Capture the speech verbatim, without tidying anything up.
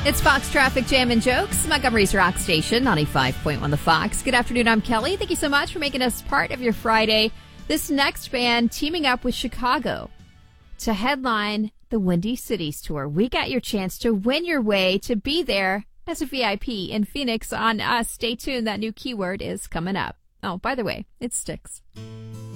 It's Fox Traffic Jam and Jokes, Montgomery's Rock Station, ninety-five point one The Fox. Good afternoon, I'm Kelly. Thank you so much for making us part of your Friday. This next band teaming up with Chicago to headline the Windy Cities Tour. We got your chance to win your way to be there as a V I P in Phoenix on us. Stay tuned. That new keyword is coming up. Oh, by the way, it sticks.